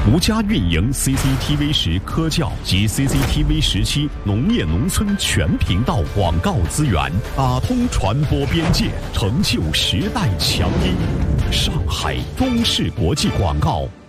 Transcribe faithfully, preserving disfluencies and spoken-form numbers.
独家运营 C C T V 十科教及 C C T V 十七农业农村全频道广告资源，打通传播边界，成就时代强音。上海中视国际广告